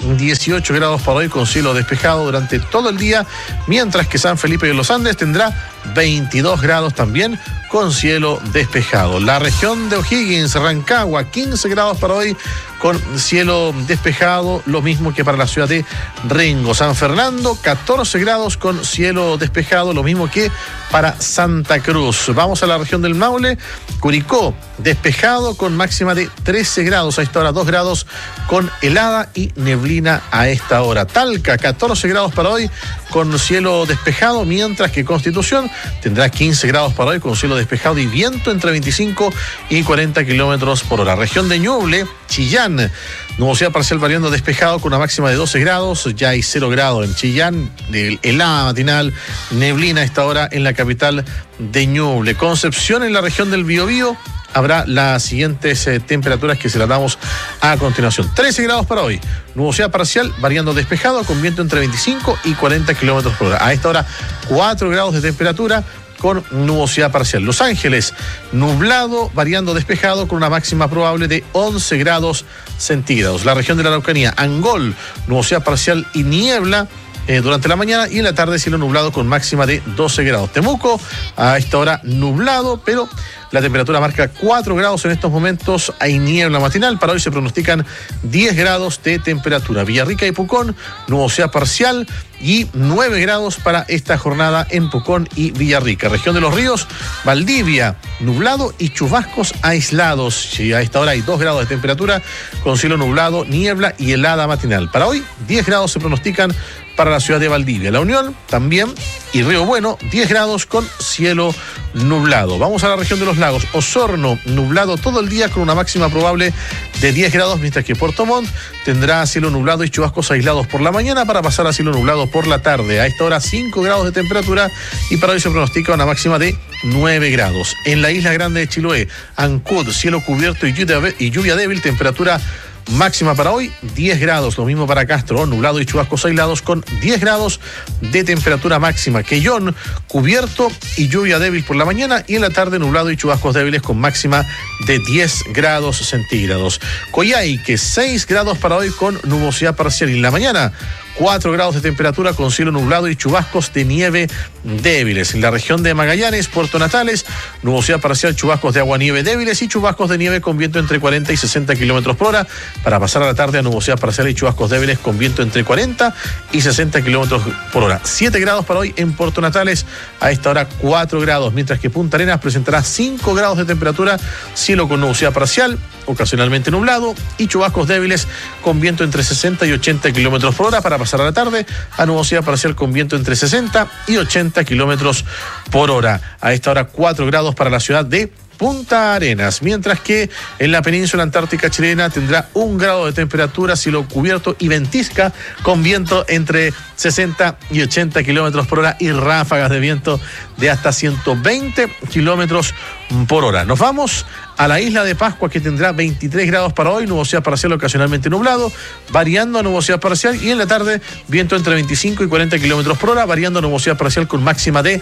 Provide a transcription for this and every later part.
18 grados para hoy con cielo despejado durante todo el día, mientras que San Felipe de los Andes tendrá 22 grados también con cielo despejado. La región de O'Higgins, Rancagua, 15 grados para hoy con cielo despejado, lo mismo que para la ciudad de Rengo. San Fernando, 14 grados con cielo despejado, lo mismo que para Santa Cruz. Vamos a la región del Maule, Curicó, despejado con máxima de 13 grados, a esta hora 2 grados con helada y neblina a esta hora. Talca, 14 grados para hoy con cielo despejado, mientras que Constitución tendrá 15 grados para hoy con cielo despejado y viento entre 25 y 40 kilómetros por hora. Región de Ñuble, Chillán, nubosidad parcial variando despejado con una máxima de 12 grados, ya hay 0 grados en Chillán, helada matinal, neblina a esta hora en la capital de Ñuble. Concepción, en la región del Biobío, habrá las siguientes temperaturas que se las damos a continuación. 13 grados para hoy, nubosidad parcial variando despejado con viento entre 25 y 40 kilómetros por hora. A esta hora 4 grados de temperatura con nubosidad parcial. Los Ángeles, nublado variando despejado con una máxima probable de 11 grados centígrados. La región de la Araucanía, Angol, nubosidad parcial y niebla durante la mañana, y en la tarde cielo nublado con máxima de 12 grados. Temuco, a esta hora nublado, pero la temperatura marca 4 grados en estos momentos. Hay niebla matinal. Para hoy se pronostican 10 grados de temperatura. Villarrica y Pucón, nubosidad parcial y 9 grados para esta jornada en Pucón y Villarrica. Región de los Ríos, Valdivia, nublado y chubascos aislados. Y a esta hora hay 2 grados de temperatura con cielo nublado, niebla y helada matinal. Para hoy 10 grados se pronostican para la ciudad de Valdivia. La Unión también, y Río Bueno, 10 grados con cielo nublado. Vamos a la región de los lagos. Osorno, nublado todo el día con una máxima probable de 10 grados, mientras que Puerto Montt tendrá cielo nublado y chubascos aislados por la mañana para pasar a cielo nublado por la tarde. A esta hora 5 grados de temperatura y para hoy se pronostica una máxima de 9 grados. En la isla grande de Chiloé, Ancud, cielo cubierto y lluvia débil, temperatura máxima para hoy 10 grados, lo mismo para Castro, nublado y chubascos aislados con 10 grados de temperatura máxima. Quellón, cubierto y lluvia débil por la mañana, y en la tarde nublado y chubascos débiles con máxima de 10 grados centígrados. Coyhaique, 6 grados para hoy con nubosidad parcial, y en la mañana 4 grados de temperatura con cielo nublado y chubascos de nieve débiles. En la región de Magallanes, Puerto Natales, nubosidad parcial, chubascos de agua-nieve débiles y chubascos de nieve con viento entre 40 y 60 kilómetros por hora. Para pasar a la tarde a nubosidad parcial y chubascos débiles con viento entre 40 y 60 kilómetros por hora. 7 grados para hoy en Puerto Natales, a esta hora 4 grados, mientras que Punta Arenas presentará 5 grados de temperatura, cielo con nubosidad parcial, ocasionalmente nublado y chubascos débiles con viento entre 60 y 80 kilómetros por hora. Para pasar a la tarde a nubosidad parcial con viento entre 60 y 80 kilómetros por hora. A esta hora 4 grados para la ciudad de Punta Arenas, mientras que en la península antártica chilena tendrá 1 grado de temperatura, cielo cubierto y ventisca con viento entre 60 y 80 kilómetros por hora y ráfagas de viento de hasta 120 kilómetros por hora. Nos vamos a la isla de Pascua, que tendrá 23 grados para hoy, nubosidad parcial ocasionalmente nublado, variando a nubosidad parcial, y en la tarde viento entre 25 y 40 kilómetros por hora, variando a nubosidad parcial con máxima de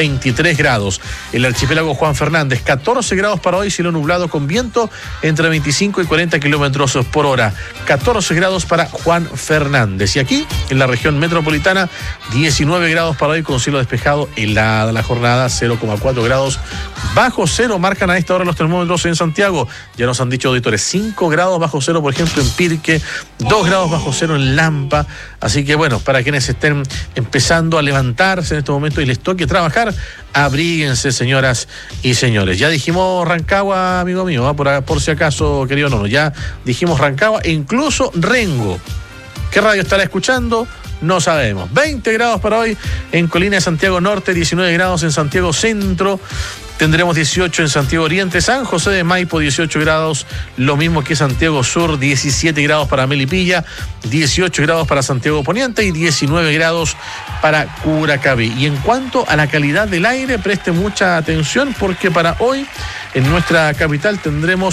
23 grados. El archipiélago Juan Fernández, 14 grados para hoy, cielo nublado con viento entre 25 y 40 kilómetros por hora. 14 grados para Juan Fernández. Y aquí, en la región metropolitana, 19 grados para hoy con cielo despejado, helada la jornada, 0,4 grados bajo cero marcan a esta hora los termómetros en Santiago. Ya nos han dicho auditores, 5 grados bajo cero, por ejemplo, en Pirque, 2 grados bajo cero en Lampa. Así que bueno, para quienes estén empezando a levantarse en este momento y les toque trabajar, abríguense, señoras y señores. Ya dijimos Rancagua, amigo mío, por si acaso, querido Nono, ya dijimos Rancagua e incluso Rengo. ¿Qué radio estará escuchando? No sabemos. 20 grados para hoy en Colina de Santiago Norte, 19 grados en Santiago Centro, tendremos 18 en Santiago Oriente, San José de Maipo 18 grados, lo mismo que Santiago Sur, 17 grados para Melipilla, 18 grados para Santiago Poniente y 19 grados para Curacaví. Y en cuanto a la calidad del aire, preste mucha atención porque para hoy en nuestra capital tendremos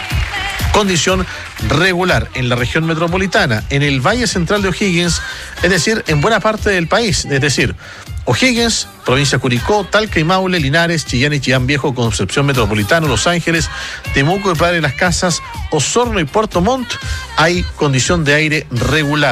condición regular en la región metropolitana, en el Valle Central de O'Higgins, es decir, en buena parte del país, es decir, O'Higgins, provincia de Curicó, Talca y Maule, Linares, Chillán y Chillán Viejo, Concepción Metropolitano, Los Ángeles, Temuco y Padre Las Casas, Osorno y Puerto Montt, hay condición de aire regular.